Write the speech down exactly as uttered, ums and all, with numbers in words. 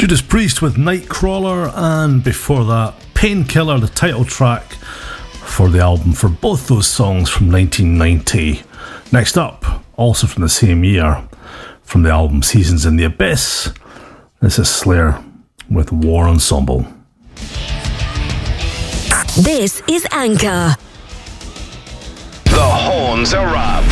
Judas Priest with Nightcrawler, and before that, Painkiller, the title track for the album for both those songs from nineteen ninety. Next up, also from the same year, from the album Seasons in the Abyss, this is Slayer with War Ensemble. This is Anchor. The horns are up.